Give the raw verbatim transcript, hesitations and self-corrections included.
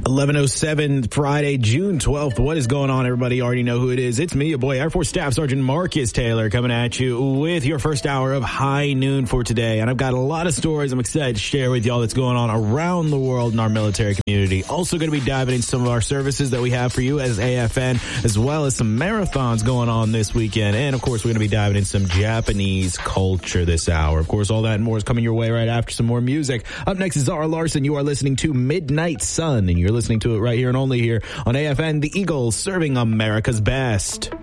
eleven oh seven, Friday, June twelfth. What is going on, everybody? You already know who it is. It's me, your boy, Air Force Staff Sergeant Marcus Taylor, coming at you with your first hour of High Noon for today. And I've got a lot of stories I'm excited to share with y'all that's going on around the world in our military community. Also going to be diving into some of our services that we have for you as A F N, as well as some marathons going on this weekend. And, of course, we're going to be diving into some Japanese culture this hour. Of course, all that and more is coming your way right after some more music. Up next is Zara Larson. You are listening to Midnight Sun, and you're listening to it right here and only here on A F N, the Eagles, serving America's best.